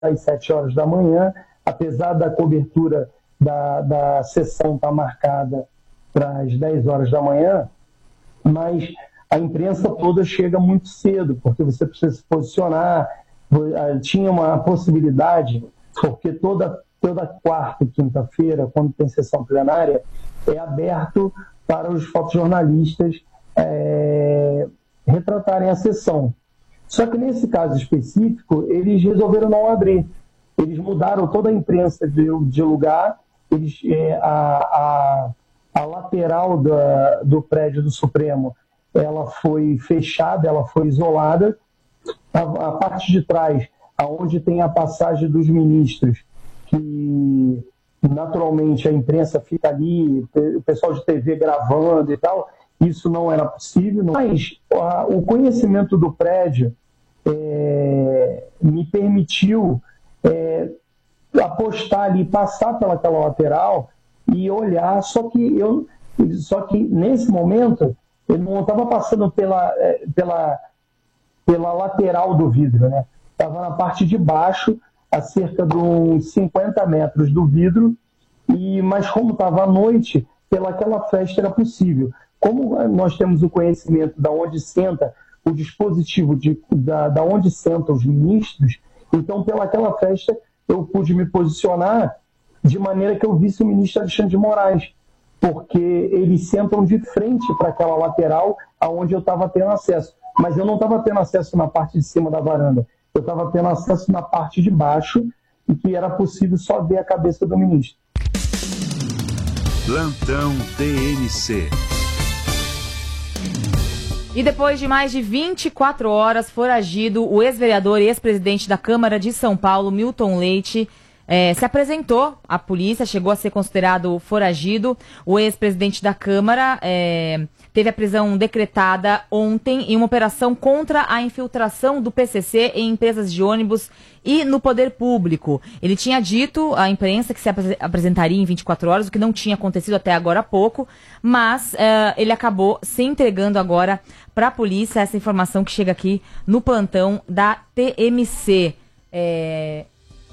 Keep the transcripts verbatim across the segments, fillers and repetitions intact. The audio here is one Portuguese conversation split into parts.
às sete horas da manhã, apesar da cobertura da, da sessão estar marcada para as dez horas da manhã, mas a imprensa toda chega muito cedo, porque você precisa se posicionar. Tinha uma possibilidade, porque toda, toda quarta e quinta-feira, quando tem sessão plenária, é aberto para os fotojornalistas é, retratarem a sessão. Só que nesse caso específico, eles resolveram não abrir. Eles mudaram toda a imprensa de, de lugar, eles, é, a, a, a lateral da, do prédio do Supremo, ela foi fechada, ela foi isolada. A, a parte de trás, aonde tem a passagem dos ministros, que naturalmente a imprensa fica ali, o pessoal de T V gravando e tal, isso não era possível. Mas a, o conhecimento do prédio é, me permitiu é, apostar ali, passar pelaquela lateral e olhar, só que eu, só que nesse momento eu não estava passando pela, pela, pela lateral do vidro, né? Estava na parte de baixo, a cerca de uns cinquenta metros do vidro, e, mas como estava à noite, pelaquela festa era possível. Como nós temos o conhecimento da onde senta o dispositivo, de, da, da onde sentam os ministros, então pelaquela festa eu pude me posicionar de maneira que eu visse o ministro Alexandre de Moraes, porque eles sentam de frente para aquela lateral aonde eu estava tendo acesso. Mas eu não estava tendo acesso na parte de cima da varanda, eu estava tendo acesso na parte de baixo, e que era possível só ver a cabeça do ministro. Plantão T N C. E depois de mais de vinte e quatro horas foragido, o ex-vereador e ex-presidente da Câmara de São Paulo, Milton Leite, É, se apresentou à polícia, chegou a ser considerado foragido. O ex-presidente da Câmara é, teve a prisão decretada ontem em uma operação contra a infiltração do P C C em empresas de ônibus e no poder público. Ele tinha dito à imprensa que se apres- apresentaria em vinte e quatro horas, o que não tinha acontecido até agora há pouco, mas é, ele acabou se entregando agora para a polícia. Essa informação que chega aqui no plantão da T M C. É...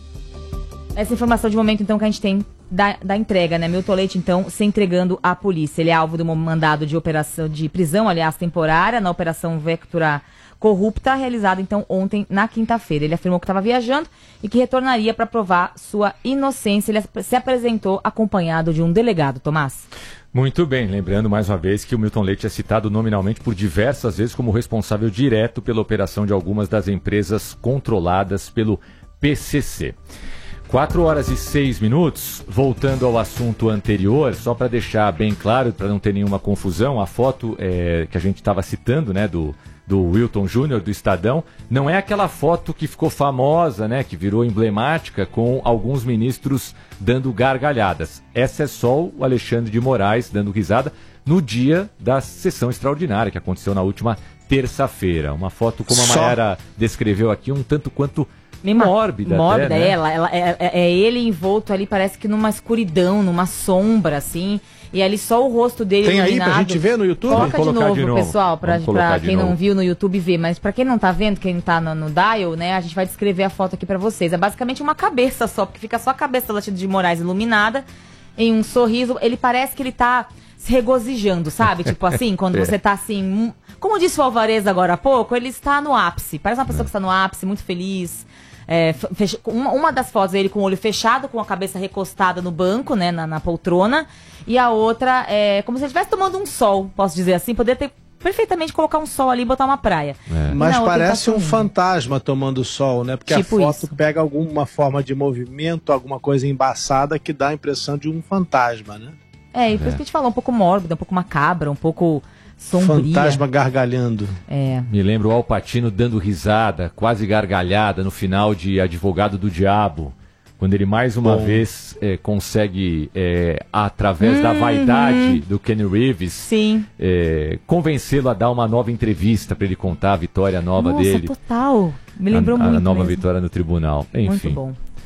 Essa informação de momento, então, que a gente tem da, da entrega, né? Milton Leite, então, se entregando à polícia. Ele é alvo de um mandado de operação de prisão, aliás, temporária, na Operação Vectura Corrupta, realizada, então, ontem, na quinta-feira. Ele afirmou que estava viajando e que retornaria para provar sua inocência. Ele se apresentou acompanhado de um delegado. Tomás? Muito bem, lembrando mais uma vez que o Milton Leite é citado nominalmente por diversas vezes como responsável direto pela operação de algumas das empresas controladas pelo P C C. quatro horas e seis minutos, voltando ao assunto anterior, só para deixar bem claro, para não ter nenhuma confusão, a foto é, que a gente estava citando, né, do, do Wilton Júnior, do Estadão, não é aquela foto que ficou famosa, né, que virou emblemática, com alguns ministros dando gargalhadas. Essa é só o Alexandre de Moraes dando risada no dia da sessão extraordinária, que aconteceu na última terça-feira. Uma foto, como a Mayara descreveu aqui, um tanto quanto mórbida, mórbida até, né? ela, ela é, é ele envolto ali, parece que numa escuridão, numa sombra, assim, e ali só o rosto dele tem iluminado. Aí pra gente ver no YouTube? Coloca de novo, de novo, pessoal, pra, pra quem novo. não viu no YouTube ver, mas pra quem não tá vendo, quem tá no, no dial, né, a gente vai descrever a foto aqui pra vocês. É basicamente uma cabeça só, porque fica só a cabeça do Alexandre de Moraes iluminada, em um sorriso. Ele parece que ele tá se regozijando, sabe? Tipo assim, quando é. você tá assim, como disse o Alvarez agora há pouco, ele está no ápice, parece uma pessoa é. que está no ápice, muito feliz. É, fecha, uma, uma das fotos é ele com o olho fechado, com a cabeça recostada no banco, né, na, na poltrona, e a outra é como se ele estivesse tomando um sol, posso dizer assim, poderia ter perfeitamente colocar um sol ali e botar uma praia. É. Mas parece um fantasma tomando sol, né? Porque tipo a foto isso. pega alguma forma de movimento, alguma coisa embaçada que dá a impressão de um fantasma, né? É, e por isso é. que a gente falou, um pouco mórbida, um pouco macabra, um pouco sombria. Fantasma gargalhando. É. Me lembro o Al Pacino dando risada, quase gargalhada, no final de Advogado do Diabo, quando ele mais uma Bom. vez é, consegue, é, através uhum. da vaidade do Kenny Reeves, Sim. É, convencê-lo a dar uma nova entrevista para ele contar a vitória nova Nossa, dele. total. Me lembrou a, muito A nova mesmo. vitória no tribunal. Enfim. Muito bom.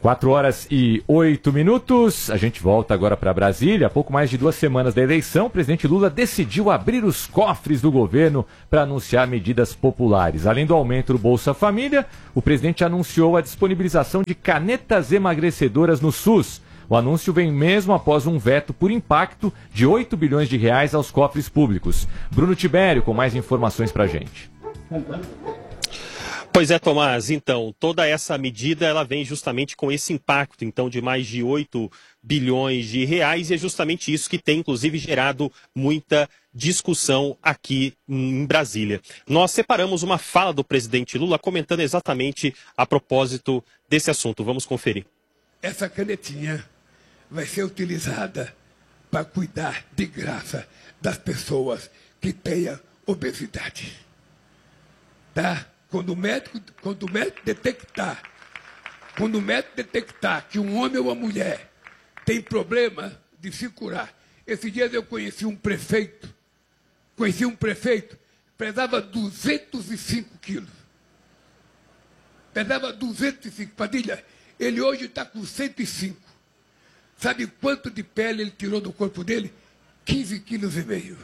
quatro horas e oito minutos, a gente volta agora para Brasília. Há pouco mais de duas semanas da eleição, o presidente Lula decidiu abrir os cofres do governo para anunciar medidas populares. Além do aumento do Bolsa Família, o presidente anunciou a disponibilização de canetas emagrecedoras no SUS. O anúncio vem mesmo após um veto por impacto de oito bilhões de reais aos cofres públicos. Bruno Tibério com mais informações para a gente. Pois é, Tomás, então, toda essa medida ela vem justamente com esse impacto, então, de mais de oito bilhões de reais, e é justamente isso que tem, inclusive, gerado muita discussão aqui em Brasília. Nós separamos uma fala do presidente Lula comentando exatamente a propósito desse assunto. Vamos conferir. Essa canetinha vai ser utilizada para cuidar de graça das pessoas que tenham obesidade. Tá? Quando o médico, quando o médico detectar, quando o médico detectar que um homem ou uma mulher tem problema de se curar. Esses dias eu conheci um prefeito, conheci um prefeito, pesava duzentos e cinco quilos. Pesava duzentos e cinco, Padilha, ele hoje está com cento e cinco. Sabe quanto de pele ele tirou do corpo dele? quinze quilos e meio.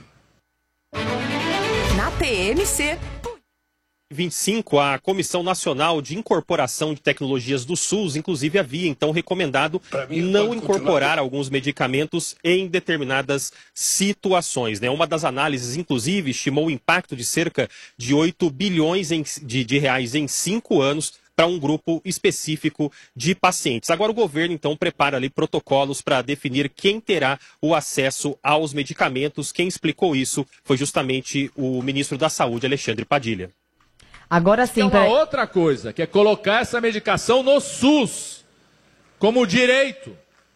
Na T M C... vinte e cinco, a Comissão Nacional de Incorporação de Tecnologias do SUS, inclusive, havia então recomendado não incorporar alguns medicamentos em determinadas situações, né? Uma das análises, inclusive, estimou o impacto de cerca de oito bilhões em, de, de reais em cinco anos para um grupo específico de pacientes. Agora o governo, então, prepara ali protocolos para definir quem terá o acesso aos medicamentos. Quem explicou isso foi justamente o ministro da Saúde, Alexandre Padilha. Agora sim, tem uma pra... outra coisa, que é colocar essa medicação no SUS, como direito.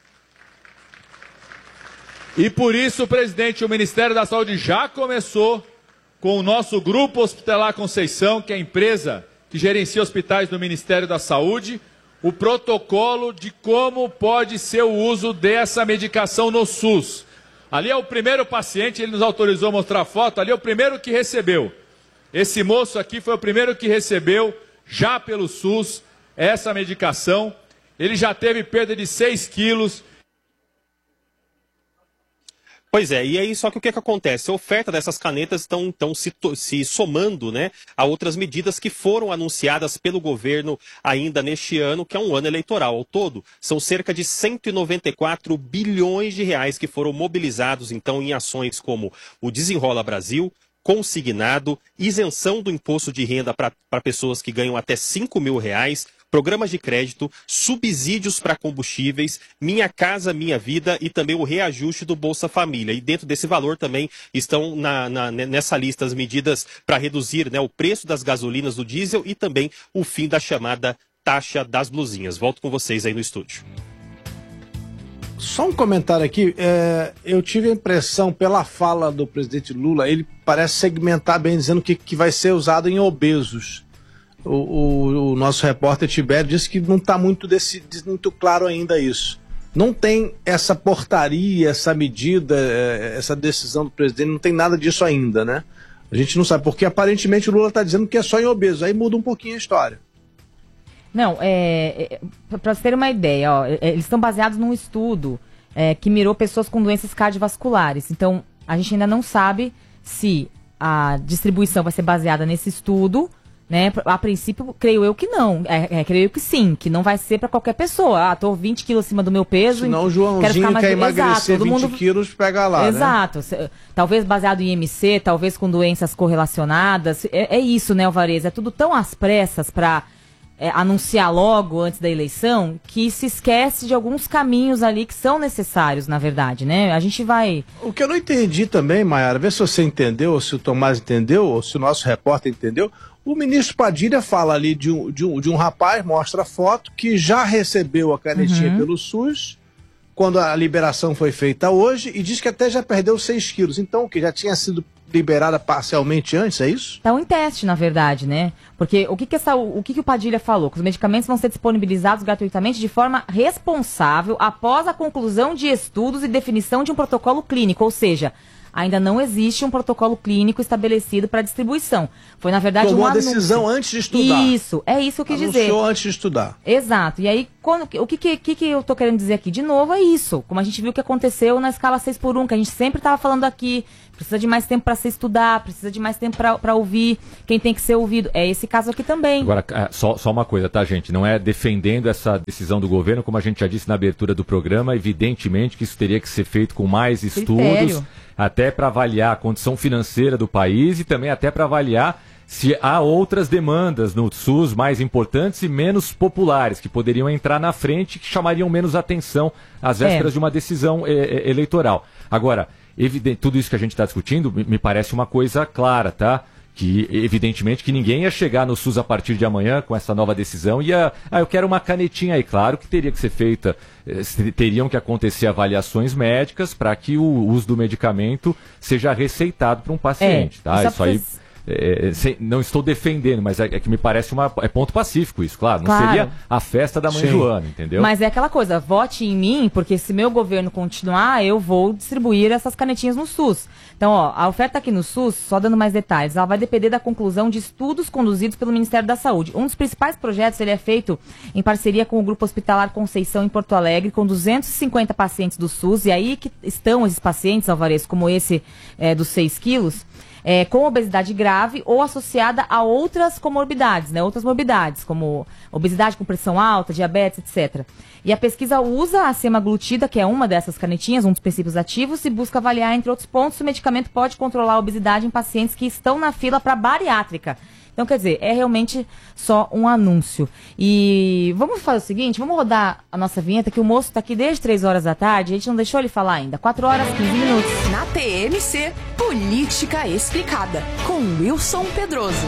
E por isso o presidente e o Ministério da Saúde já começou com o nosso Grupo Hospitalar Conceição, que é a empresa que gerencia hospitais do Ministério da Saúde, o protocolo de como pode ser o uso dessa medicação no SUS. Ali é o primeiro paciente, ele nos autorizou a mostrar a foto, ali é o primeiro que recebeu. Esse moço aqui foi o primeiro que recebeu, já pelo SUS, essa medicação. Ele já teve perda de seis quilos. Pois é, e aí só que o que, que acontece? A oferta dessas canetas estão então, se, se somando, né, a outras medidas que foram anunciadas pelo governo ainda neste ano, que é um ano eleitoral. Ao todo, são cerca de cento e noventa e quatro bilhões de reais que foram mobilizados então em ações como o Desenrola Brasil, consignado, isenção do imposto de renda para pessoas que ganham até cinco mil reais, programas de crédito, subsídios para combustíveis, Minha Casa Minha Vida e também o reajuste do Bolsa Família. E dentro desse valor também estão na, na, nessa lista as medidas para reduzir, né, o preço das gasolinas do diesel e também o fim da chamada taxa das blusinhas. Volto com vocês aí no estúdio. Só um comentário aqui, é, eu tive a impressão, pela fala do presidente Lula, ele parece segmentar bem, dizendo que, que vai ser usado em obesos. O, o, o nosso repórter Tibério disse que não está muito, muito claro ainda isso. Não tem essa portaria, essa medida, essa decisão do presidente, não tem nada disso ainda, né? A gente não sabe, porque aparentemente o Lula está dizendo que é só em obesos, aí muda um pouquinho a história. Não, é, é, para vocês terem uma ideia, ó, é, eles estão baseados num estudo é, que mirou pessoas com doenças cardiovasculares. Então, a gente ainda não sabe se a distribuição vai ser baseada nesse estudo, né? A princípio, creio eu que não. É, é, creio que sim, que não vai ser para qualquer pessoa. Ah, tô vinte quilos acima do meu peso. Senão o Joãozinho quero ficar mais... quer emagrecer. Exato, vinte mundo... quilos, pega lá, Exato. Né? Talvez baseado em M C, talvez com doenças correlacionadas. É, é isso, né, Alvarez? É tudo tão às pressas para... É, anunciar logo antes da eleição, que se esquece de alguns caminhos ali que são necessários, na verdade, né? A gente vai... O que eu não entendi também, Maiara, vê se você entendeu, ou se o Tomás entendeu, ou se o nosso repórter entendeu, o ministro Padilha fala ali de um, de um, de um rapaz, mostra a foto, que já recebeu a canetinha uhum. pelo SUS, quando a liberação foi feita hoje, e diz que até já perdeu seis quilos. Então, que já tinha sido liberada parcialmente antes, é isso? Tá um teste, na verdade, né? Porque o que que, essa, o, que que o Padilha falou? Que os medicamentos vão ser disponibilizados gratuitamente de forma responsável após a conclusão de estudos e definição de um protocolo clínico, ou seja, ainda não existe um protocolo clínico estabelecido para distribuição. Foi, na verdade, Tomou uma decisão antes de estudar. Isso, é isso que eu quis dizer. Anunciou antes de estudar. Exato. E aí, quando, o que, que, que eu tô querendo dizer aqui? De novo, é isso. Como a gente viu que aconteceu na escala seis por um, que a gente sempre estava falando aqui. Precisa de mais tempo para se estudar, precisa de mais tempo para ouvir quem tem que ser ouvido. É esse caso aqui também. Agora, só, só uma coisa, tá, gente? Não é defendendo essa decisão do governo, como a gente já disse na abertura do programa, evidentemente que isso teria que ser feito com mais estudos, critério, até para avaliar a condição financeira do país e também até para avaliar se há outras demandas no SUS mais importantes e menos populares, que poderiam entrar na frente, que chamariam menos atenção às vésperas é. de uma decisão e, eleitoral. Agora, evidente, tudo isso que a gente está discutindo me, me parece uma coisa clara, tá? Que evidentemente que ninguém ia chegar no SUS a partir de amanhã com essa nova decisão e ia, ah, eu quero uma canetinha aí. Claro que teria que ser feita, eh, teriam que acontecer avaliações médicas para que o uso do medicamento seja receitado para um paciente, é, tá? Isso aí... É, sem, não estou defendendo, mas é, é que me parece uma, é ponto pacífico isso, claro. Não claro. seria a festa da mãe Sim. Joana, entendeu? Mas é aquela coisa, vote em mim, porque se meu governo continuar, eu vou distribuir essas canetinhas no SUS. Então, ó, a oferta aqui no SUS, só dando mais detalhes, ela vai depender da conclusão de estudos conduzidos pelo Ministério da Saúde. Um dos principais projetos, ele é feito em parceria com o Grupo Hospitalar Conceição em Porto Alegre, com duzentos e cinquenta pacientes do SUS, e aí que estão esses pacientes, Alvarez, como esse é, dos seis quilos, É, com obesidade grave ou associada a outras comorbidades, né? Outras morbidades, como obesidade com pressão alta, diabetes, etcétera. E a pesquisa usa a semaglutida, que é uma dessas canetinhas, um dos princípios ativos, e busca avaliar, entre outros pontos, se o medicamento pode controlar a obesidade em pacientes que estão na fila para bariátrica. Então, quer dizer, é realmente só um anúncio. E vamos fazer o seguinte, vamos rodar a nossa vinheta, que o moço está aqui desde três horas da tarde, a gente não deixou ele falar ainda. quatro horas, quinze minutos. Na T M C, Política Explicada, com Wilson Pedroso.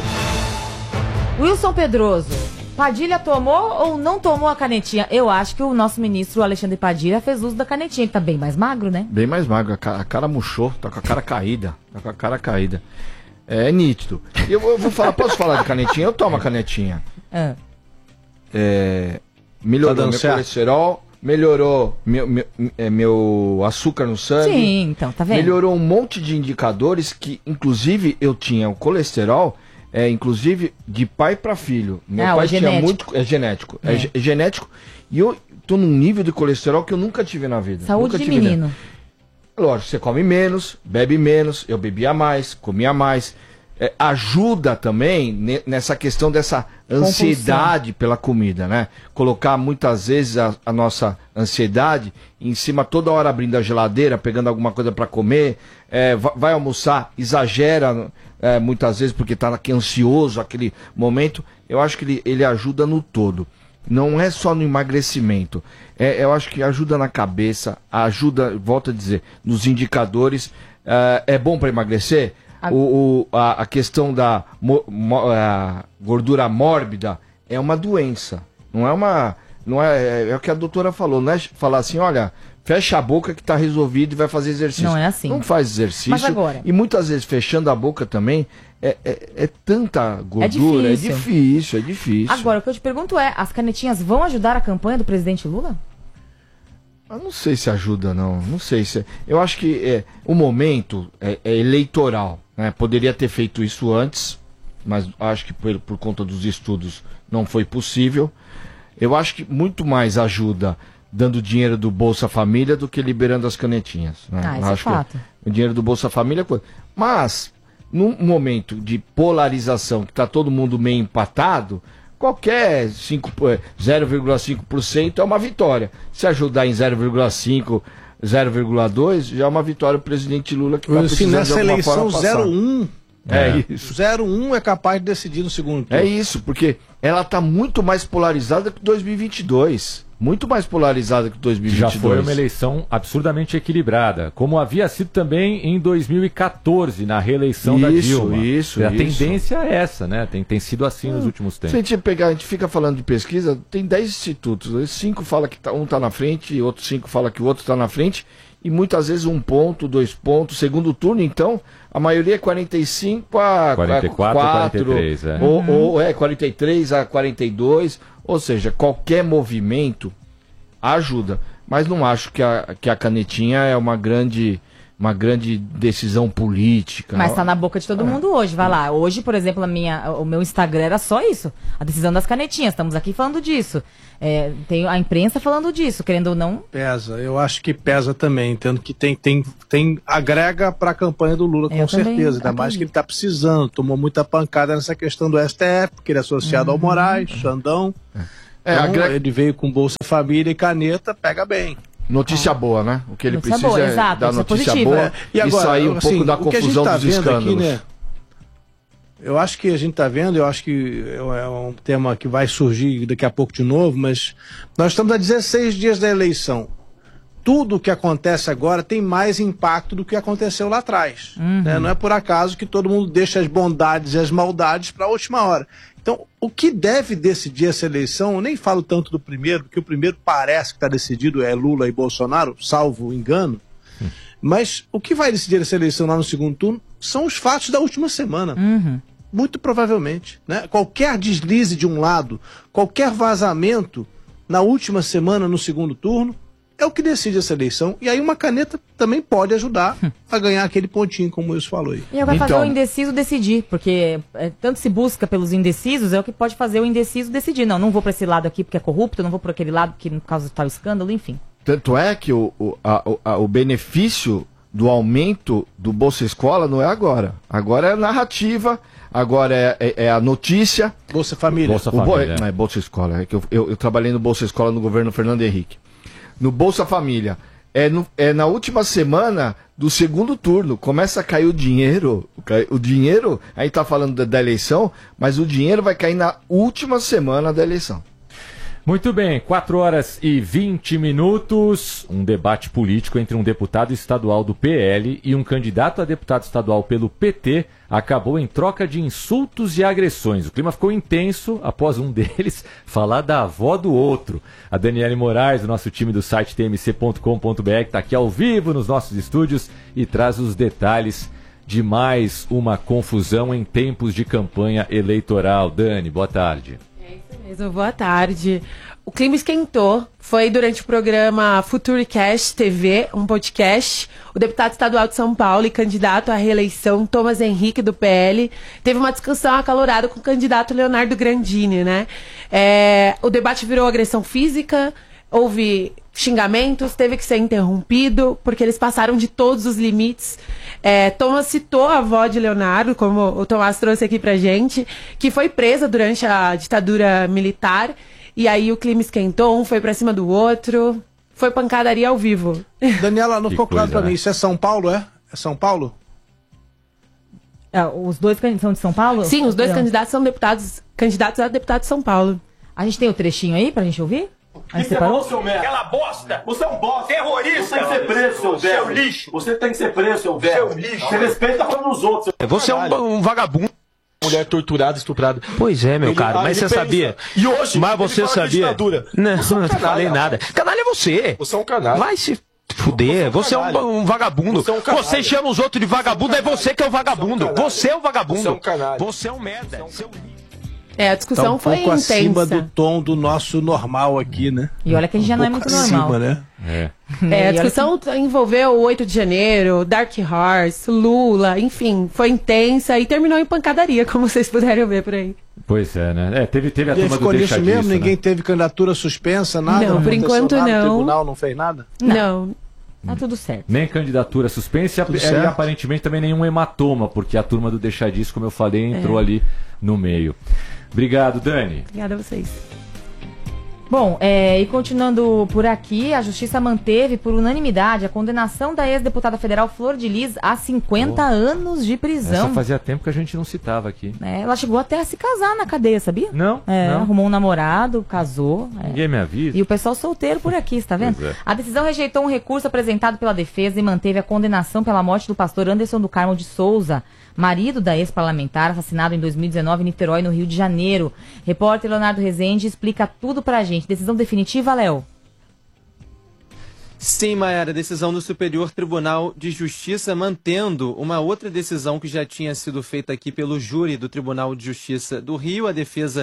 Wilson Pedroso, Padilha tomou ou não tomou a canetinha? Eu acho que o nosso ministro Alexandre Padilha fez uso da canetinha, que tá bem mais magro, né? Bem mais magro, a cara, a cara murchou, tá com a cara caída, tá com a cara caída. É nítido. Eu, eu vou falar, posso falar de canetinha? Eu tomo a canetinha. É. É, melhorou meu colesterol, melhorou meu, meu, meu açúcar no sangue. Sim, então, tá vendo? Melhorou um monte de indicadores que, inclusive, eu tinha o colesterol, é, inclusive, de pai para filho. Meu ah, pai é tinha genético. muito. É genético. É. É, é genético. E eu tô num nível de colesterol que eu nunca tive na vida. Saúde nunca de tive menino. Dentro. Lógico, você come menos, bebe menos, eu bebia mais, comia mais. É, ajuda também ne, nessa questão dessa ansiedade pela comida, né? Colocar muitas vezes a, a nossa ansiedade em cima, toda hora abrindo a geladeira, pegando alguma coisa para comer, é, vai, vai almoçar, exagera é, muitas vezes porque está aqui ansioso, aquele momento. Eu acho que ele, ele ajuda no todo. Não é só no emagrecimento. É, eu acho que ajuda na cabeça, ajuda, volto a dizer, nos indicadores. É, é bom para emagrecer? A... O, o, a, a questão da mo, mo, a gordura mórbida é uma doença. Não é uma. Não é, é, é o que a doutora falou, não é falar assim, olha, fecha a boca que está resolvido e vai fazer exercício. Não é assim. Não faz exercício. Mas agora... E muitas vezes fechando a boca também. É, é, é tanta gordura, é difícil. é difícil, é difícil. Agora, o que eu te pergunto é, as canetinhas vão ajudar a campanha do presidente Lula? Eu não sei se ajuda, não. Não sei se... Eu acho que é, o momento é, é eleitoral, né? Poderia ter feito isso antes, mas acho que por, por conta dos estudos não foi possível. Eu acho que muito mais ajuda dando dinheiro do Bolsa Família do que liberando as canetinhas. Né? Ah, isso acho é fato. Que o dinheiro do Bolsa Família... Mas... Num momento de polarização, que está todo mundo meio empatado, qualquer zero vírgula cinco por cento é uma vitória. Se ajudar em zero vírgula cinco por cento, zero vírgula dois por cento, já é uma vitória do presidente Lula que está precisando nessa de alguma eleição forma passar. zero vírgula um É, é isso. zero vírgula um é capaz de decidir no segundo turno. É isso, porque ela está muito mais polarizada que dois mil e vinte e dois. Muito mais polarizada que dois mil e vinte e dois. Já foi uma eleição absurdamente equilibrada, como havia sido também em dois mil e quatorze, na reeleição isso, da Dilma. Isso, a isso. tendência é essa, né? Tem, tem sido assim hum, nos últimos tempos. Se a gente pegar, a gente fica falando de pesquisa, tem dez institutos, cinco falam que tá, um está na frente, e outros cinco falam que o outro está na frente, e muitas vezes um ponto, dois pontos, segundo turno, então, a maioria é quarenta e cinco a quarenta e quatro, quarenta e três, é. Ou, uhum. ou é quarenta e três a quarenta e dois, ou seja, qualquer movimento ajuda, mas não acho que a, que a canetinha é uma grande uma grande decisão política. Mas tá na boca de todo mundo hoje, vai lá. Hoje, por exemplo, a minha, o meu Instagram era só isso. A decisão das canetinhas, estamos aqui falando disso. É, tem a imprensa falando disso, querendo ou não. Pesa, eu acho que pesa também, entendo que tem, tem, tem agrega para a campanha do Lula, com eu certeza, ainda mais que ele está precisando, tomou muita pancada nessa questão do S T F, porque ele é associado uhum. ao Moraes, Xandão, é, então, agrega... ele veio com Bolsa Família e caneta, pega bem. Notícia ah. boa, né? O que ele notícia precisa boa, é exato, dar notícia é boa é. e, agora, e sair um assim, pouco da confusão tá dos escândalos. Aqui, né? Eu acho que a gente está vendo, eu acho que é um tema que vai surgir daqui a pouco de novo, mas nós estamos a dezesseis dias da eleição. Tudo o que acontece agora tem mais impacto do que aconteceu lá atrás. Uhum. Né? Não é por acaso que todo mundo deixa as bondades e as maldades para a última hora. Então, o que deve decidir essa eleição, eu nem falo tanto do primeiro, porque o primeiro parece que está decidido, é Lula e Bolsonaro, salvo engano. Uhum. Mas o que vai decidir essa eleição lá no segundo turno são os fatos da última semana. Uhum. Muito provavelmente. Né? Qualquer deslize de um lado, qualquer vazamento na última semana no segundo turno, é o que decide essa eleição. E aí uma caneta também pode ajudar a ganhar aquele pontinho, como o Wilson falou aí. E vai então... fazer o indeciso decidir, porque é, tanto se busca pelos indecisos, é o que pode fazer o indeciso decidir. Não, não vou para esse lado aqui porque é corrupto, não vou para aquele lado porque por causa do tal escândalo, enfim. Tanto é que o, o, a, a, o benefício do aumento do Bolsa Escola não é agora. Agora é a narrativa, agora é, é, é a notícia. Bolsa Família. Bolsa Família. Bo... Não é Bolsa Escola, é que eu, eu, eu trabalhei no Bolsa Escola no governo Fernando Henrique. No Bolsa Família. É, no, é na última semana do segundo turno. Começa a cair o dinheiro. O dinheiro, a gente tá falando da, da eleição, mas o dinheiro vai cair na última semana da eleição. Muito bem, quatro horas e vinte minutos, um debate político entre um deputado estadual do P L e um candidato a deputado estadual pelo P T acabou em troca de insultos e agressões. O clima ficou intenso após um deles falar da avó do outro. A Daniele Moraes, do nosso time do site t m c ponto com ponto b r, está aqui ao vivo nos nossos estúdios e traz os detalhes de mais uma confusão em tempos de campanha eleitoral. Dani, boa tarde. Mesmo, boa tarde. O clima esquentou. Foi durante o programa Futurecast T V, um podcast. O deputado estadual de São Paulo e candidato à reeleição, Thomas Henrique, do P L, teve uma discussão acalorada com o candidato Leonardo Grandini, né? É, o debate virou agressão física, houve xingamentos, teve que ser interrompido, porque eles passaram de todos os limites. É, Thomas citou a avó de Leonardo, como o Tomás trouxe aqui pra gente, que foi presa durante a ditadura militar, e aí o clima esquentou, um foi pra cima do outro, foi pancadaria ao vivo. Daniela, não ficou claro pra mim, isso é São Paulo, é? É São Paulo? É, os dois candidatos são de São Paulo? Sim, os dois Não. candidatos são deputados, candidatos a deputado de São Paulo. A gente tem o trechinho aí pra gente ouvir? A gente separou? Seu merda. Aquela bosta! Você é um bosta! Terrorista! Você tem que ser preso, seu velho! Seu lixo! Você tem que ser preso, seu velho! Seu lixo! Você respeita falando nos outros! Você é um, um vagabundo! Mulher torturada, estuprada. Pois é, meu ele, caro, mas você pensa. sabia? E hoje, mas você sabia? Não, você é um não canalha, falei nada. Canalha é você! Você é um canalha! Vai se fuder, você é um, você é um, um vagabundo! Você, é um você chama os outros de vagabundo, é você que é o vagabundo! Você é o vagabundo! Você é um canalha! Você é um merda! Você é um lixo! É, a discussão tá um foi pouco intensa. acima do tom do nosso normal aqui, né? E olha que a gente já um não é muito acima, normal. Né? É. É, a discussão que... envolveu o oito de janeiro, Dark Horse, Lula, enfim, foi intensa e terminou em pancadaria, como vocês puderam ver por aí. Pois é, né? É, teve, teve a turma turma do deixa mesmo, disso, ninguém né? teve candidatura suspensa, nada? Não, não por enquanto nada, não. O tribunal não fez nada? Não. não. Tá tudo certo. Nem candidatura suspensa e, e aparentemente também nenhum hematoma, porque a turma do deixa disso, como eu falei, entrou é. ali no meio. Obrigado, Dani. Obrigada a vocês. Bom, é, e continuando por aqui, a Justiça manteve por unanimidade a condenação da ex-deputada federal Flor de Lis a cinquenta oh. anos de prisão. Essa fazia tempo que a gente não citava aqui. É, ela chegou até a se casar na cadeia, sabia? Não, é, não. Arrumou um namorado, casou. É. Ninguém me avisa. E o pessoal solteiro por aqui, está vendo? É. A decisão rejeitou um recurso apresentado pela defesa e manteve a condenação pela morte do pastor Anderson do Carmo de Souza, marido da ex-parlamentar, assassinado em dois mil e dezenove em Niterói, no Rio de Janeiro. Repórter Leonardo Rezende explica tudo pra gente. Decisão definitiva, Léo? Sim, Mayara, decisão do Superior Tribunal de Justiça, mantendo uma outra decisão que já tinha sido feita aqui pelo júri do Tribunal de Justiça do Rio. A defesa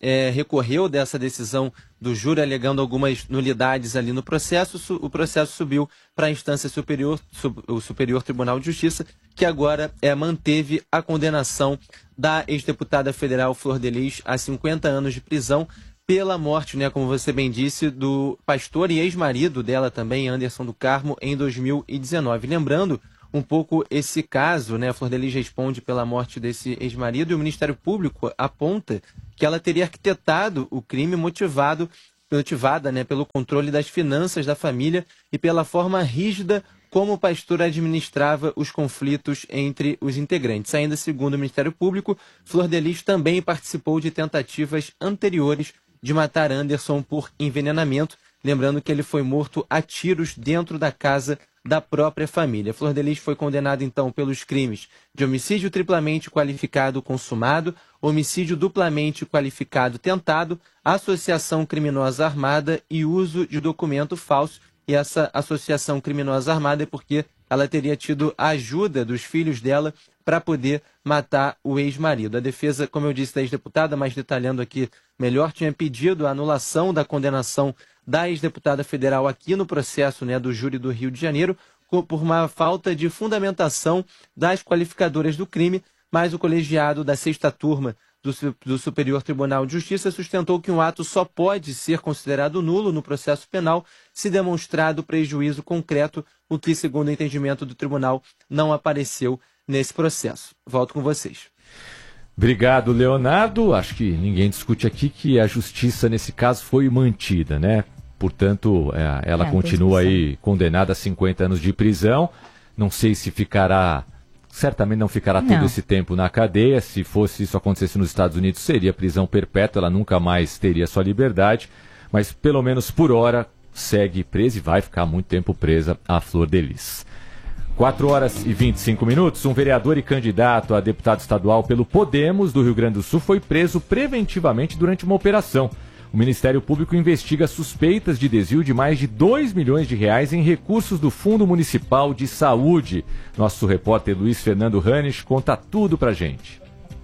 é, recorreu dessa decisão do júri, alegando algumas nulidades ali no processo. O processo subiu para a instância superior, sub, o Superior Tribunal de Justiça, que agora é, manteve a condenação da ex-deputada federal Flor de Lis a cinquenta anos de prisão pela morte, né, como você bem disse, do pastor e ex-marido dela também, Anderson do Carmo, em dois mil e dezenove. Lembrando um pouco esse caso, né, a Flor de Lis responde pela morte desse ex-marido e o Ministério Público aponta que ela teria arquitetado o crime motivado, motivada, né, pelo controle das finanças da família e pela forma rígida como o pastor administrava os conflitos entre os integrantes. Ainda segundo o Ministério Público, Flor de Lis também participou de tentativas anteriores de matar Anderson por envenenamento, lembrando que ele foi morto a tiros dentro da casa da própria família. Flor de Lis foi condenada, então, pelos crimes de homicídio triplamente qualificado consumado, homicídio duplamente qualificado tentado, associação criminosa armada e uso de documento falso. E essa associação criminosa armada é porque ela teria tido a ajuda dos filhos dela para poder matar o ex-marido. A defesa, como eu disse, da ex-deputada, mas detalhando aqui melhor, tinha pedido a anulação da condenação da ex-deputada federal aqui no processo, né, do júri do Rio de Janeiro, por uma falta de fundamentação das qualificadoras do crime, mas o colegiado da sexta turma do, do Superior Tribunal de Justiça sustentou que um ato só pode ser considerado nulo no processo penal se demonstrado prejuízo concreto, o que, segundo o entendimento do tribunal, não apareceu nesse processo. Volto com vocês. Obrigado, Leonardo. Acho que ninguém discute aqui que a justiça nesse caso foi mantida, né? Portanto, é, ela é, continua aí condenada a cinquenta anos de prisão. Não sei se ficará, certamente não ficará não. todo esse tempo na cadeia. Se fosse isso acontecesse nos Estados Unidos, seria prisão perpétua, ela nunca mais teria sua liberdade. Mas pelo menos por hora segue presa e vai ficar muito tempo presa a Flor de Lis. quatro horas e vinte e cinco minutos, um vereador e candidato a deputado estadual pelo Podemos do Rio Grande do Sul foi preso preventivamente durante uma operação. O Ministério Público investiga suspeitas de desvio de mais de dois milhões de reais em recursos do Fundo Municipal de Saúde. Nosso repórter Luiz Fernando Ranich conta tudo pra gente.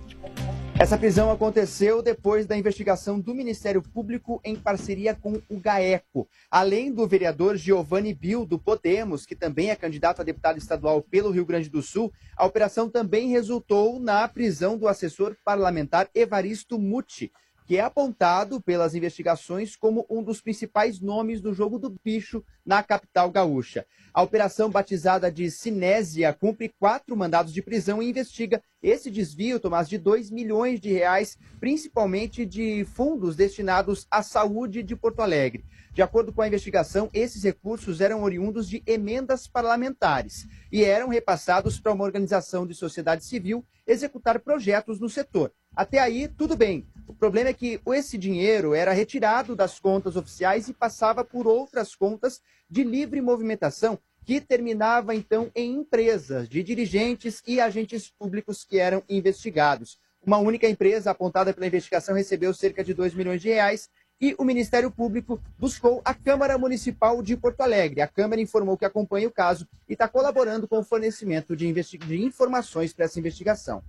Essa prisão aconteceu depois da investigação do Ministério Público em parceria com o GAECO. Além do vereador Giovanni Bill, do Podemos, que também é candidato a deputado estadual pelo Rio Grande do Sul, a operação também resultou na prisão do assessor parlamentar Evaristo Muti, que é apontado pelas investigações como um dos principais nomes do jogo do bicho na capital gaúcha. A operação, batizada de Cinésia, cumpre quatro mandados de prisão e investiga esse desvio, Tomás, de dois milhões de reais, principalmente de fundos destinados à saúde de Porto Alegre. De acordo com a investigação, esses recursos eram oriundos de emendas parlamentares e eram repassados para uma organização de sociedade civil executar projetos no setor. Até aí, tudo bem. O problema é que esse dinheiro era retirado das contas oficiais e passava por outras contas de livre movimentação, que terminava, então, em empresas de dirigentes e agentes públicos que eram investigados. Uma única empresa apontada pela investigação recebeu cerca de dois milhões de reais e o Ministério Público buscou a Câmara Municipal de Porto Alegre. A Câmara informou que acompanha o caso e está colaborando com o fornecimento de, investi- de informações para essa investigação.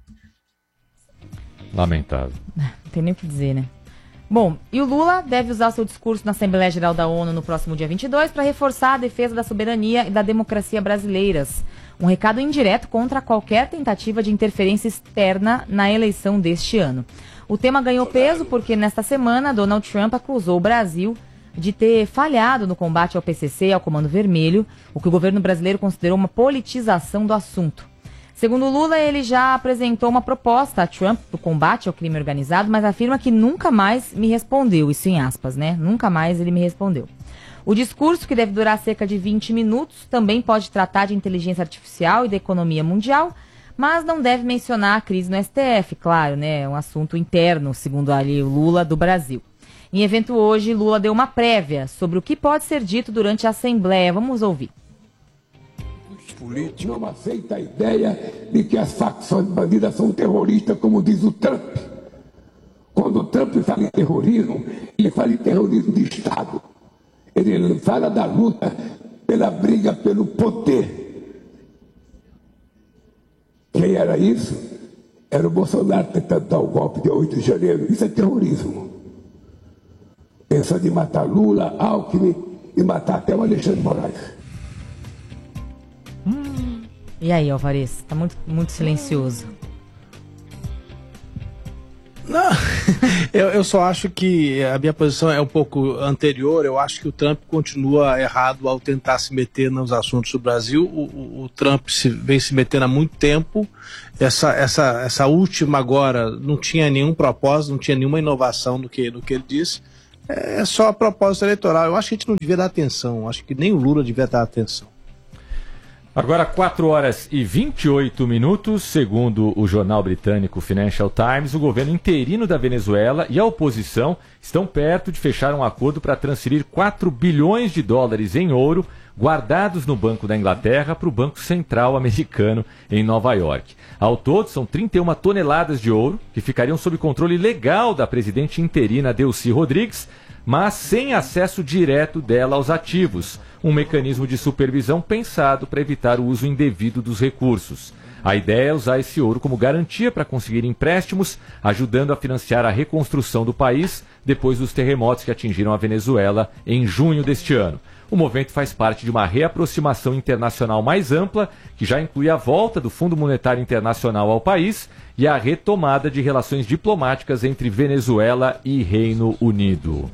Lamentável. Não tem nem o que dizer, né? Bom, e o Lula deve usar seu discurso na Assembleia Geral da ONU no próximo dia vinte e dois para reforçar a defesa da soberania e da democracia brasileiras. Um recado indireto contra qualquer tentativa de interferência externa na eleição deste ano. O tema ganhou peso porque nesta semana Donald Trump acusou o Brasil de ter falhado no combate ao P C C e ao Comando Vermelho, o que o governo brasileiro considerou uma politização do assunto. Segundo Lula, ele já apresentou uma proposta a Trump do combate ao crime organizado, mas afirma que nunca mais me respondeu, isso em aspas, né? Nunca mais ele me respondeu. O discurso, que deve durar cerca de vinte minutos, também pode tratar de inteligência artificial e da economia mundial, mas não deve mencionar a crise no S T F, claro, né? É um assunto interno, segundo ali o Lula, do Brasil. Em evento hoje, Lula deu uma prévia sobre o que pode ser dito durante a Assembleia. Vamos ouvir. Político. Não aceita a ideia de que as facções bandidas são terroristas, como diz o Trump. Quando o Trump fala em terrorismo, ele fala em terrorismo de Estado. Ele fala da luta pela briga pelo poder. Quem era isso? Era o Bolsonaro tentando dar o golpe de oito de janeiro. Isso é terrorismo. pensando em matar Lula, Alckmin e matar até o Alexandre de Moraes. Hum. E aí, Alvarez? Tá muito, muito silencioso. Não, eu, eu só acho que a minha posição é um pouco anterior. Eu acho que o Trump continua errado ao tentar se meter nos assuntos do Brasil. O, o, o Trump se, vem se metendo há muito tempo. Essa, essa, essa última agora não tinha nenhum propósito, não tinha nenhuma inovação do que, do que ele disse. É só propósito eleitoral. Eu acho que a gente não devia dar atenção. Eu acho que nem o Lula devia dar atenção. Agora quatro horas e vinte e oito minutos, segundo o jornal britânico Financial Times, o governo interino da Venezuela e a oposição estão perto de fechar um acordo para transferir quatro bilhões de dólares em ouro guardados no Banco da Inglaterra para o Banco Central Americano em Nova York. Ao todo, são trinta e uma toneladas de ouro que ficariam sob controle legal da presidente interina Delcy Rodrigues, mas sem acesso direto dela aos ativos, um mecanismo de supervisão pensado para evitar o uso indevido dos recursos. A ideia é usar esse ouro como garantia para conseguir empréstimos, ajudando a financiar a reconstrução do país depois dos terremotos que atingiram a Venezuela em junho deste ano. O movimento faz parte de uma reaproximação internacional mais ampla, que já inclui a volta do Fundo Monetário Internacional ao país e a retomada de relações diplomáticas entre Venezuela e Reino Unido.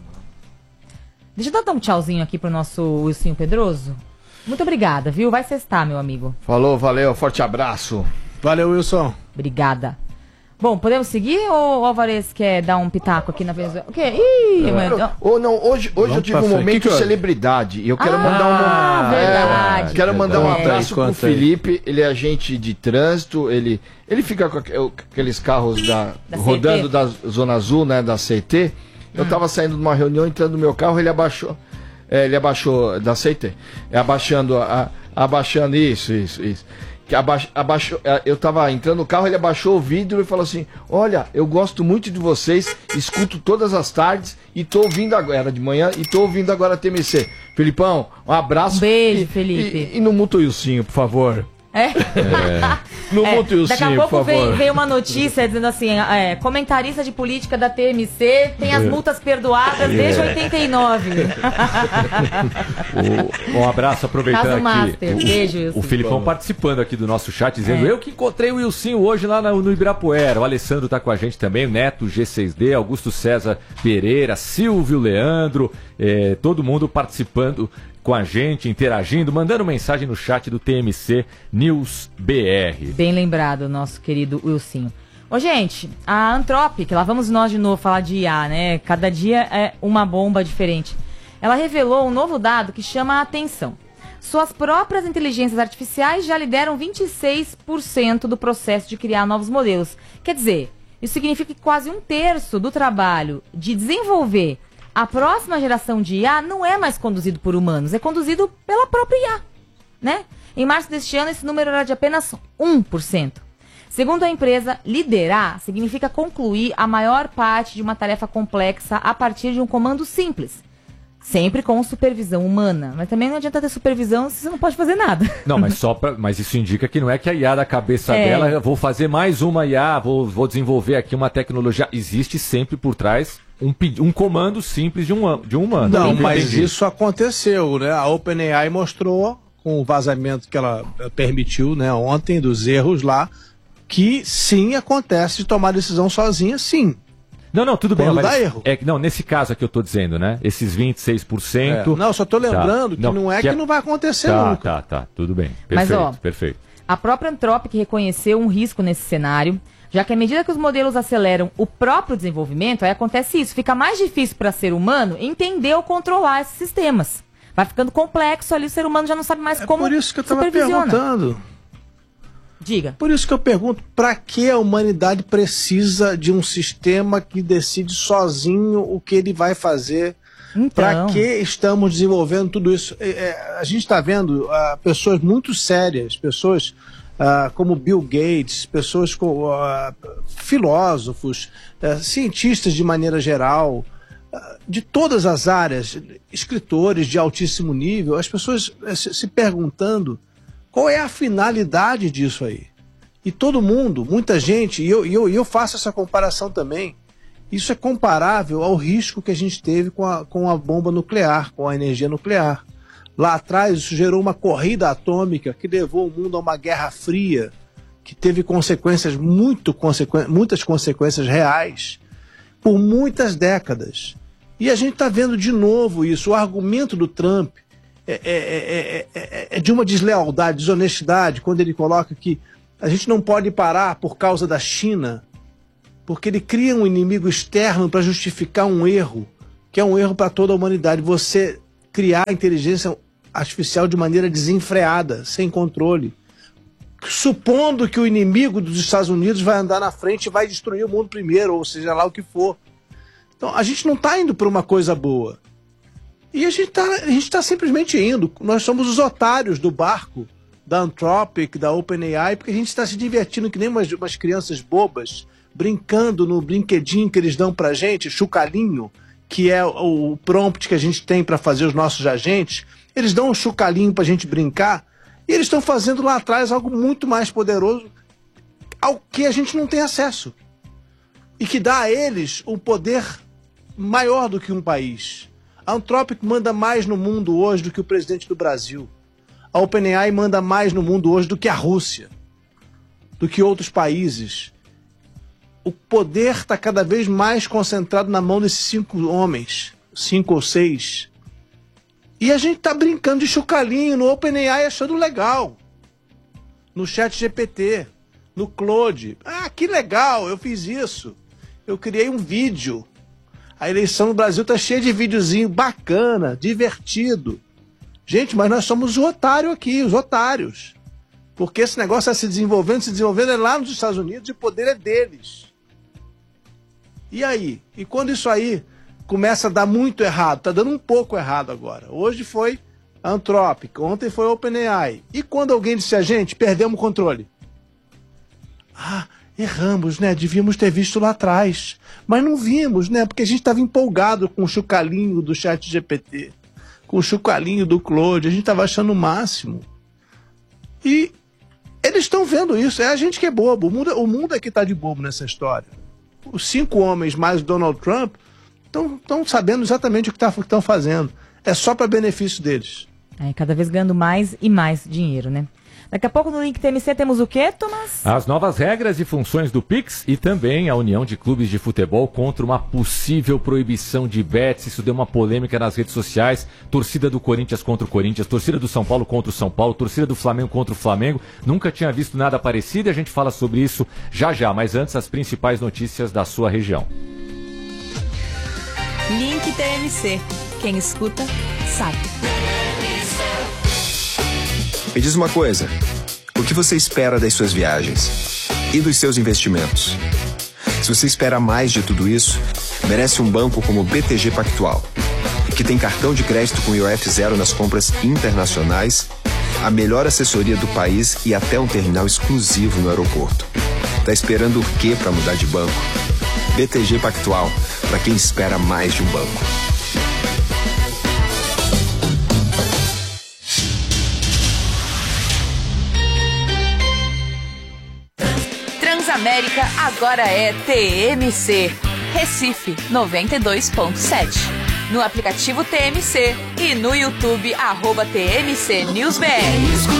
Deixa eu dar um tchauzinho aqui pro nosso Wilson Pedroso. Muito obrigada, viu? Vai sextar, meu amigo. Falou, valeu, forte abraço. Valeu, Wilson. Obrigada. Bom, podemos seguir ou o Alvarez quer dar um pitaco aqui na Venezuela? O quê? Ih, não, mas... eu, ou não, hoje, hoje eu tive um momento que celebridade e eu quero ah, mandar um Ah, verdade. É, quero mandar um é. abraço é, pro Felipe, ele é agente de trânsito, ele, ele fica com aqueles carros da, da rodando da Zona Azul, né, da C T. Eu tava saindo de uma reunião, entrando no meu carro, ele abaixou, é, ele abaixou, da C T, é, abaixando, a, abaixando, isso, isso, isso. Que abaixo, abaixou, eu tava entrando no carro, ele abaixou o vidro e falou assim: olha, eu gosto muito de vocês, escuto todas as tardes e tô ouvindo agora, era de manhã, e tô ouvindo agora a T M C. Felipão, um abraço. Um beijo, e, Felipe. E, e não muta o Ilcinho, por favor. É? é. Não é. muta o Ilcinho, Daqui a pouco por favor. veio, veio uma notícia dizendo assim, é, comentarista de política da T M C tem as multas perdoadas desde É. oitenta e nove. O, um abraço, aproveitando Caso aqui. Master. O, Beijo, Wilson. o Filipão participando aqui do nosso chat, dizendo: É. eu que encontrei o Wilson hoje lá no, no Ibirapuera. O Alessandro tá com a gente também, o Neto G seis D, Augusto César Pereira, Silvio Leandro, é, todo mundo participando com a gente, interagindo, mandando mensagem no chat do T M C News B R. Bem lembrado, nosso querido Wilson. Ô, gente, a Anthropic, lá vamos nós de novo falar de I A, né? Cada dia é uma bomba diferente. Ela revelou um novo dado que chama a atenção. Suas próprias inteligências artificiais já lideram vinte e seis por cento do processo de criar novos modelos. Quer dizer, isso significa que quase um terço do trabalho de desenvolver a próxima geração de I A não é mais conduzido por humanos, é conduzido pela própria I A, né? Em março deste ano, esse número era de apenas um por cento. Segundo a empresa, liderar significa concluir a maior parte de uma tarefa complexa a partir de um comando simples. Sempre com supervisão humana. Mas também não adianta ter supervisão se você não pode fazer nada. Não, mas só pra, mas isso indica que não é que a I A da cabeça É. dela, vou fazer mais uma I A, vou, vou desenvolver aqui uma tecnologia. Existe sempre por trás um, pedi- um comando simples de um, de um humano. Não, Entendi. mas isso aconteceu, né? A OpenAI mostrou, com o vazamento que ela eh, permitiu, né, ontem, dos erros lá, que sim, acontece de tomar decisão sozinha, sim. Não, não, tudo bem. Quando mas dá erro. É, que- não, nesse caso aqui eu tô dizendo, né? Esses vinte e seis por cento. É. Não, eu só tô lembrando que não é que não vai acontecer tá, nunca. Tá, tá, tudo bem. Mas, Perfeito, ó, perfeito. A própria Anthropic reconheceu um risco nesse cenário, já que à medida que os modelos aceleram o próprio desenvolvimento, aí acontece isso, fica mais difícil para ser humano entender ou controlar esses sistemas. Vai ficando complexo ali, o ser humano já não sabe mais É como por isso que eu tava supervisiona. perguntando. Diga. Por isso que eu pergunto, para que a humanidade precisa de um sistema que decide sozinho o que ele vai fazer? Então. Para que estamos desenvolvendo tudo isso? É, é, a gente está vendo ah, pessoas muito sérias, pessoas ah, como Bill Gates, pessoas com ah, filósofos, ah, cientistas de maneira geral, ah, de todas as áreas, escritores de altíssimo nível, as pessoas eh, se, se perguntando qual é a finalidade disso aí. E todo mundo, muita gente, e eu, e eu, e eu faço essa comparação também, Isso é comparável ao risco que a gente teve com a, com a bomba nuclear, com a energia nuclear. Lá atrás, isso gerou uma corrida atômica que levou o mundo a uma guerra fria, que teve consequências muito consequ... muitas consequências reais por muitas décadas. E a gente está vendo de novo isso. O argumento do Trump é, é, é, é, é de uma deslealdade, desonestidade, quando ele coloca que a gente não pode parar por causa da China, porque ele cria um inimigo externo para justificar um erro, que é um erro para toda a humanidade. Você criar a inteligência artificial de maneira desenfreada, sem controle, supondo que o inimigo dos Estados Unidos vai andar na frente e vai destruir o mundo primeiro, ou seja lá o que for. Então a gente não está indo para uma coisa boa. E a gente está tá simplesmente indo. Nós somos os otários do barco da Anthropic, da OpenAI, porque a gente está se divertindo que nem umas, umas crianças bobas, brincando no brinquedinho que eles dão pra gente, chucalinho, que é o prompt que a gente tem para fazer os nossos agentes. Eles dão um chucalinho pra gente brincar, e eles estão fazendo lá atrás algo muito mais poderoso, ao que a gente não tem acesso. E que dá a eles um poder maior do que um país. A Anthropic manda mais no mundo hoje do que o presidente do Brasil. A OpenAI manda mais no mundo hoje do que a Rússia, do que outros países. O poder está cada vez mais concentrado na mão desses cinco homens, cinco ou seis. E a gente está brincando de chucalinho no OpenAI achando legal. No ChatGPT, no Claude. Ah, que legal, eu fiz isso. Eu criei um vídeo. A eleição no Brasil está cheia de videozinho bacana, divertido. Gente, mas nós somos os otários aqui, os otários. Porque esse negócio está se desenvolvendo, se desenvolvendo é lá nos Estados Unidos e o poder é deles. E aí? E quando isso aí começa a dar muito errado, está dando um pouco errado agora. Hoje foi a Anthropic, ontem foi a OpenAI. E quando alguém disse a gente, perdemos o controle. Ah, erramos, né? Devíamos ter visto lá atrás. Mas não vimos, né? Porque a gente estava empolgado com o chucalinho do ChatGPT, com o chucalinho do Claude, a gente estava achando o máximo. E eles estão vendo isso, é a gente que é bobo, o mundo, o mundo é que está de bobo nessa história. Os cinco homens mais Donald Trump estão sabendo exatamente o que estão fazendo. É só para benefício deles. É, cada vez ganhando mais e mais dinheiro, né? Daqui a pouco no Link T M C temos o quê, Thomas? As novas regras e funções do Pix e também a união de clubes de futebol contra uma possível proibição de bets. Isso deu uma polêmica nas redes sociais. Torcida do Corinthians contra o Corinthians, torcida do São Paulo contra o São Paulo, torcida do Flamengo contra o Flamengo. Nunca tinha visto nada parecido e a gente fala sobre isso já já. Mas antes, as principais notícias da sua região. Link T M C. Quem escuta, sabe. Me diz uma coisa, o que você espera das suas viagens e dos seus investimentos? Se você espera mais de tudo isso, merece um banco como o B T G Pactual, que tem cartão de crédito com I O F zero nas compras internacionais, a melhor assessoria do país e até um terminal exclusivo no aeroporto. Tá esperando o quê para mudar de banco? B T G Pactual, para quem espera mais de um banco. Transamérica agora é T M C. Recife noventa e dois ponto sete. No aplicativo T M C e no YouTube, arroba T M C News B R.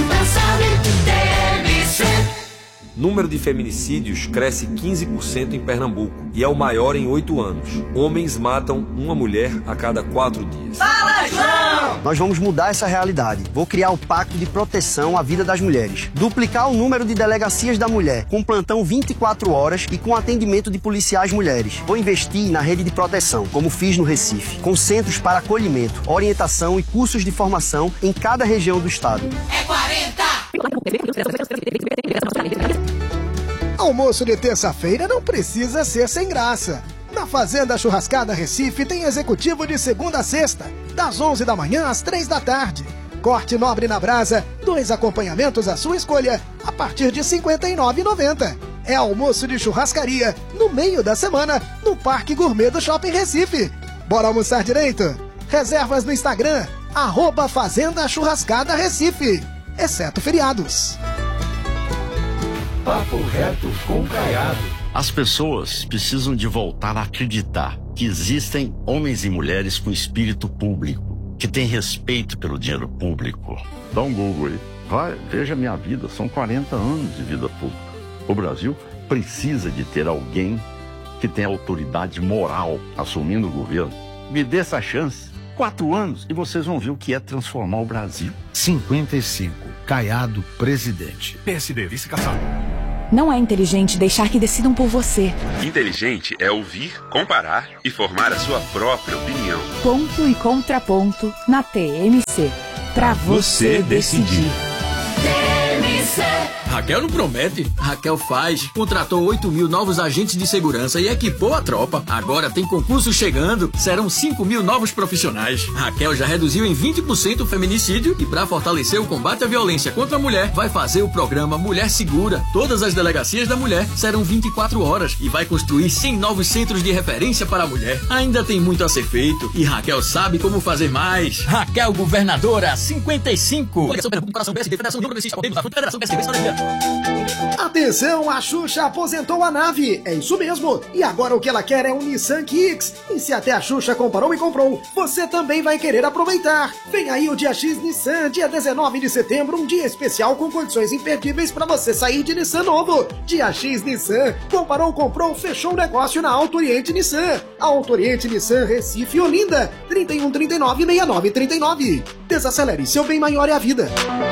Número de feminicídios cresce quinze por cento em Pernambuco e é o maior em oito anos. Homens matam uma mulher a cada quatro dias. Fala, João! Nós vamos mudar essa realidade. Vou criar o Pacto de Proteção à Vida das Mulheres. Duplicar o número de delegacias da mulher, com plantão vinte e quatro horas e com atendimento de policiais mulheres. Vou investir na rede de proteção, como fiz no Recife, com centros para acolhimento, orientação e cursos de formação em cada região do estado. É quarenta! Almoço de terça-feira não precisa ser sem graça. Na Fazenda Churrascada Recife tem executivo de segunda a sexta, das onze da manhã às três da tarde. Corte nobre na brasa, dois acompanhamentos à sua escolha, a partir de cinquenta e nove reais e noventa centavos. É almoço de churrascaria, no meio da semana, no Parque Gourmet do Shopping Recife. Bora almoçar direito? Reservas no Instagram, arroba Fazenda Churrascada Recife, exceto feriados. Papo reto com Caiado. As pessoas precisam de voltar a acreditar que existem homens e mulheres com espírito público, que têm respeito pelo dinheiro público. Dá um Google aí. Vai, veja minha vida, são quarenta anos de vida pública. O Brasil precisa de ter alguém que tenha autoridade moral assumindo o governo. Me dê essa chance. Quatro anos e vocês vão ver o que é transformar o Brasil. cinquenta e cinco. Caiado, presidente. P S D, vice-caçado. Não é inteligente deixar que decidam por você. Inteligente é ouvir, comparar e formar a sua própria opinião. Ponto e contraponto na T M C. Pra você decidir. Raquel não promete, Raquel faz. Contratou oito mil novos agentes de segurança e equipou a tropa. Agora tem concurso chegando, serão cinco mil novos profissionais. Raquel já reduziu em vinte por cento o feminicídio e para fortalecer o combate à violência contra a mulher, vai fazer o programa Mulher Segura. Todas as delegacias da mulher serão vinte e quatro horas e vai construir cem novos centros de referência para a mulher. Ainda tem muito a ser feito e Raquel sabe como fazer mais. Raquel Governadora cinquenta e cinco. Atenção, a Xuxa aposentou a nave. É isso mesmo. E agora o que ela quer é um Nissan Kicks. E se até a Xuxa comparou e comprou, você também vai querer aproveitar. Vem aí o Dia X Nissan, dia dezenove de setembro, um dia especial com condições imperdíveis para você sair de Nissan novo. Dia X Nissan. Comparou, comprou, fechou o negócio na Auto Oriente Nissan. Auto Oriente Nissan, Recife e Olinda. trinta e um, trinta e nove, sessenta e nove, trinta e nove. Desacelere, seu bem maior é a vida.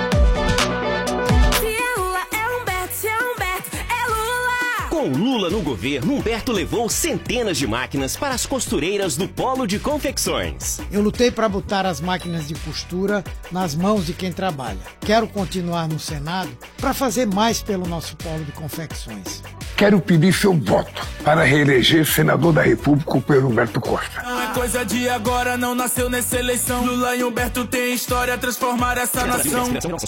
Com Lula no governo, Humberto levou centenas de máquinas para as costureiras do Polo de Confecções. Eu lutei para botar as máquinas de costura nas mãos de quem trabalha. Quero continuar no Senado para fazer mais pelo nosso Polo de Confecções. Quero pedir seu voto para reeleger senador da República pelo Humberto Costa. Não é coisa de agora, não nasceu nessa eleição. Lula e Humberto têm história a transformar essa nação.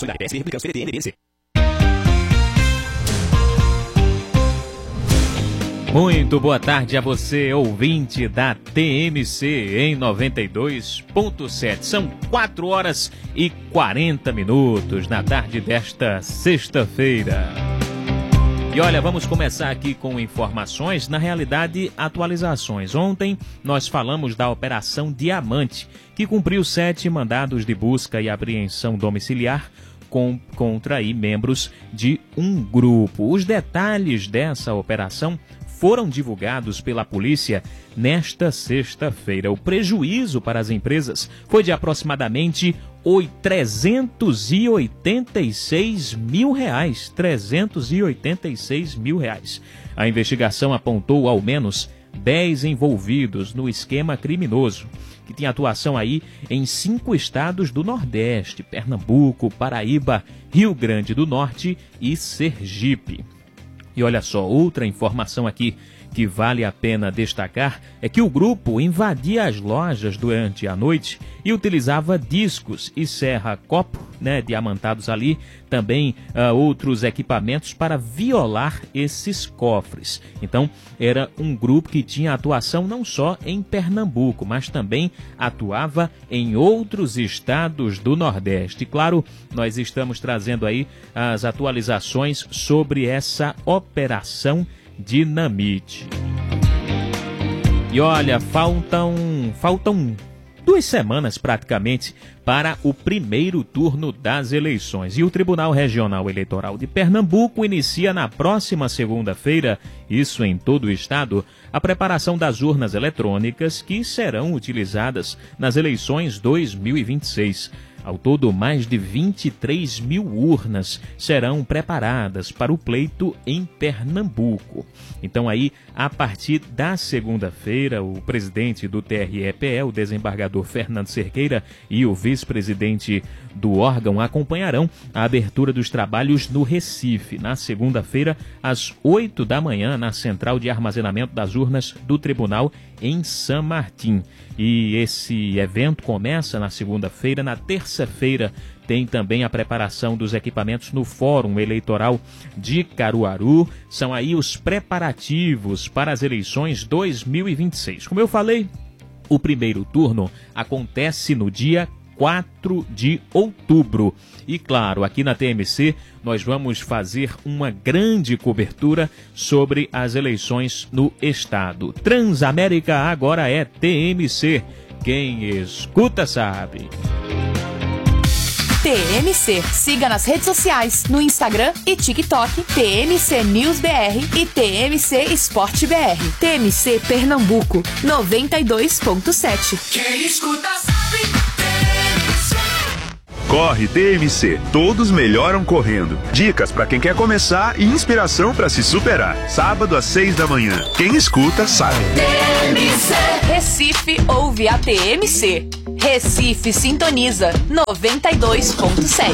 Muito boa tarde a você, ouvinte da T M C em noventa e dois ponto sete. São quatro horas e quarenta minutos na tarde desta sexta-feira. E olha, vamos começar aqui com informações, na realidade, atualizações. Ontem nós falamos da Operação Diamante, que cumpriu sete mandados de busca e apreensão domiciliar com, contra aí, membros de um grupo. Os detalhes dessa operação foram divulgados pela polícia nesta sexta-feira. O prejuízo para as empresas foi de aproximadamente trezentos e oitenta e seis mil reais. trezentos e oitenta e seis mil reais. A investigação apontou ao menos dez envolvidos no esquema criminoso, que tem atuação aí em cinco estados do Nordeste: Pernambuco, Paraíba, Rio Grande do Norte e Sergipe. E olha só, outra informação aqui que vale a pena destacar é que o grupo invadia as lojas durante a noite e utilizava discos e serra-copo, né, diamantados ali, também uh, outros equipamentos para violar esses cofres. Então, era um grupo que tinha atuação não só em Pernambuco, mas também atuava em outros estados do Nordeste. E, claro, nós estamos trazendo aí as atualizações sobre essa operação Dinamite. E olha, faltam, faltam duas semanas praticamente para o primeiro turno das eleições. E o Tribunal Regional Eleitoral de Pernambuco inicia na próxima segunda-feira, isso em todo o estado, a preparação das urnas eletrônicas que serão utilizadas nas eleições dois mil e vinte e seis. Ao todo, mais de vinte e três mil urnas serão preparadas para o pleito em Pernambuco. Então aí, a partir da segunda-feira, o presidente do T R E P E, o desembargador Fernando Cerqueira, e o vice-presidente do órgão acompanharão a abertura dos trabalhos no Recife, na segunda-feira, às oito da manhã, na central de armazenamento das urnas do Tribunal em São Martim. E esse evento começa na segunda-feira. Na terça-feira tem também a preparação dos equipamentos no Fórum Eleitoral de Caruaru. São aí os preparativos para as eleições dois mil e vinte e seis. Como eu falei, o primeiro turno acontece no dia quatro de outubro. E claro, aqui na T M C nós vamos fazer uma grande cobertura sobre as eleições no estado. Transamérica agora é T M C. Quem escuta sabe. T M C. Siga nas redes sociais, no Instagram e TikTok, T M C News B R e T M C Esporte B R. T M C Pernambuco, noventa e dois ponto sete. Quem escuta sabe. Corre T M C, todos melhoram correndo. Dicas para quem quer começar e inspiração para se superar. Sábado às seis da manhã. Quem escuta sabe. T M C. Recife ouve a T M C. Recife sintoniza noventa e dois ponto sete.